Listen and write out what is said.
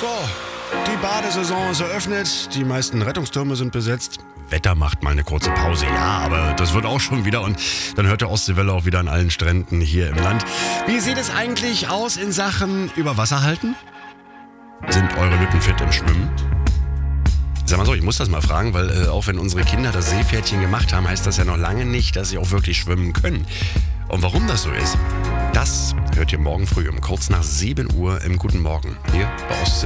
So, die Badesaison ist eröffnet, die meisten Rettungstürme sind besetzt. Wetter macht mal eine kurze Pause, ja, aber das wird auch schon wieder und dann hört der Ostseewelle auch wieder an allen Stränden hier im Land. Wie sieht es eigentlich aus in Sachen Überwasser halten? Sind eure Lütten fit im Schwimmen? Sag mal so, ich muss das mal fragen, weil auch wenn unsere Kinder das Seepferdchen gemacht haben, heißt das ja noch lange nicht, dass sie auch wirklich schwimmen können. Und warum das so ist, das hört ihr morgen früh um kurz nach 7 Uhr im Guten Morgen hier bei Ostsee.